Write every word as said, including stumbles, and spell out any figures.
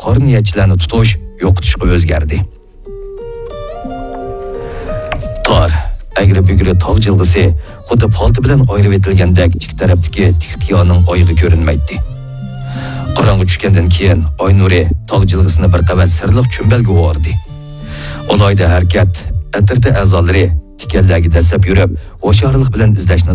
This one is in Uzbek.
qor niyatchilarni tutish, yo'qotishga o'zgardi. Tor, agri-bugri tog' jilg'isi xuddi palti bilan ayirib etilgandek ikki tarafdagi tixtiyoning oyig'i ko'rinmaydi. Qorong'i tushgandan keyin oy nuri tog' jilg'isini bir qavat sirliq cho'mbalga o'rdi. Olayda harakat, atirda a'zolari tikanlarga dasab yurib, o'sharlik bilan izlashni